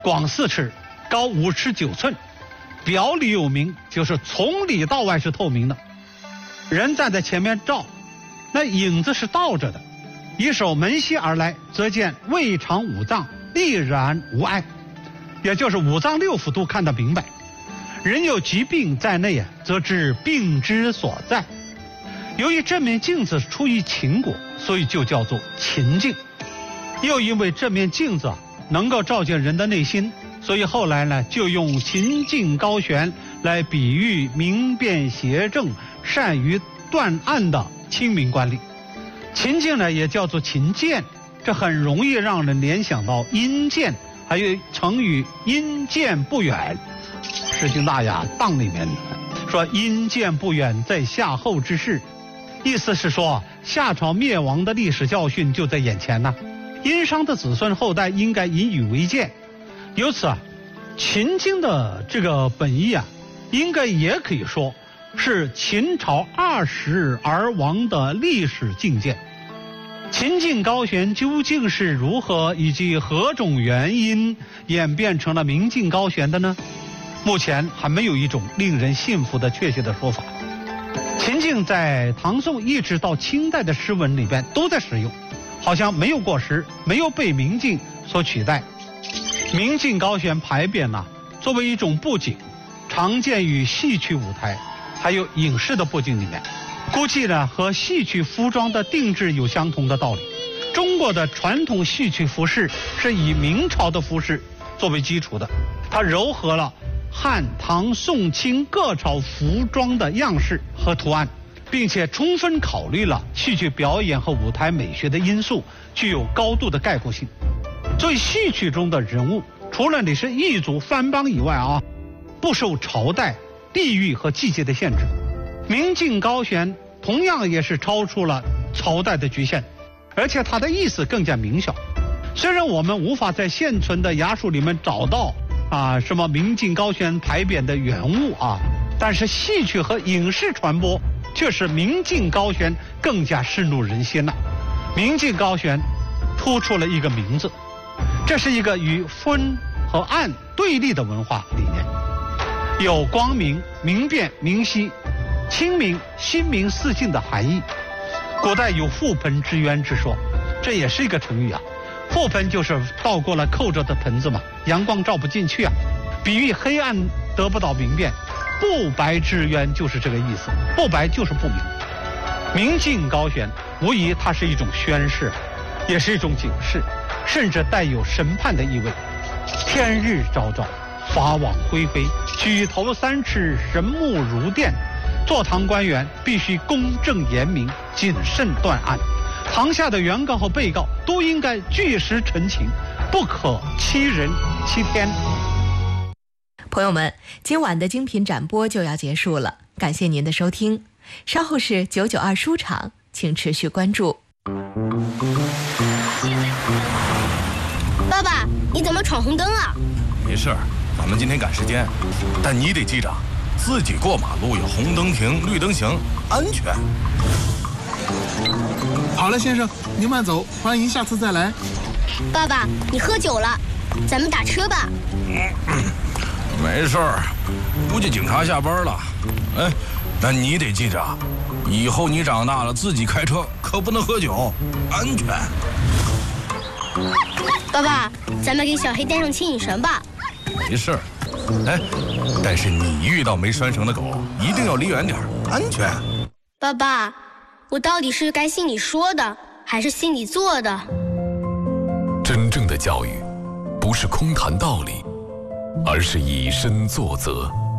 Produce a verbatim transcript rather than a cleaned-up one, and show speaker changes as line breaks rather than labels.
广四尺，高五尺九寸，表里有明，就是从里到外是透明的。人站在前面照，那影子是倒着的，一手门西而来，则见胃肠五脏力然无碍，也就是五脏六腑都看得明白。人有疾病在内啊，则知病之所在。由于这面镜子出于秦国，所以就叫做秦镜。又因为这面镜子啊能够照见人的内心，所以后来呢就用秦镜高悬来比喻明辨邪正、善于断案的清明官吏。秦镜呢也叫做秦鉴，这很容易让人联想到阴间，还有成语阴见不远。诗经大雅荡里面说阴见不远，在夏后之事，意思是说夏朝灭亡的历史教训就在眼前呢。殷商的子孙后代应该引以为鉴。由此啊，秦经的这个本意啊，应该也可以说是秦朝二十而亡的历史境界。秦镜高悬究竟是如何，以及何种原因演变成了明镜高悬的呢？目前还没有一种令人信服的确切的说法。秦镜在唐宋一直到清代的诗文里边都在使用，好像没有过时，没有被明镜所取代。明镜高悬牌匾呢，作为一种布景，常见于戏曲舞台，还有影视的布景里面。估计呢和戏曲服装的定制有相同的道理。中国的传统戏曲服饰是以明朝的服饰作为基础的，它糅合了汉、唐、宋、清各朝服装的样式和图案，并且充分考虑了戏剧表演和舞台美学的因素，具有高度的概括性。所以戏曲中的人物，除了你是异族藩邦以外啊，不受朝代、地域和季节的限制。明镜高悬同样也是超出了朝代的局限，而且它的意思更加明晓。虽然我们无法在现存的衙署里面找到啊什么明镜高悬牌匾的原物啊，但是戏曲和影视传播却使明镜高悬更加深入人心了。明镜高悬突出了一个名字，这是一个与昏和暗对立的文化理念，有光明、明辨、明晰、清明、心明四镜的含义。古代有覆盆之渊之说，这也是一个成语啊。覆盆就是倒过了扣着的盆子嘛，阳光照不进去啊，比喻黑暗得不到明辨。不白之渊就是这个意思，不白就是不明。明镜高悬，无疑它是一种宣示，也是一种警示，甚至带有审判的意味。天日昭昭，法网恢恢，举头三尺，神目如电。坐堂官员必须公正严明，谨慎断案。堂下的原告和被告都应该据实陈情，不可欺人欺天。
朋友们，今晚的精品展播就要结束了，感谢您的收听。稍后是九九二书场，请持续关注。
爸爸，你怎么闯红灯啊？
没事，咱们今天赶时间，但你得记着，自己过马路要红灯停，绿灯行，安全。
好了，先生，您慢走，欢迎下次再来。
爸爸，你喝酒了，咱们打车吧。
嗯，没事儿，估计警察下班了。哎，但你得记着，以后你长大了自己开车可不能喝酒，安全。
爸爸，咱们给小黑带上牵引绳吧。
没事儿，哎，但是你遇到没拴绳的狗，一定要离远点，安全。
爸爸，我到底是该信你说的，还是信你做的？
真正的教育，不是空谈道理，而是以身作则。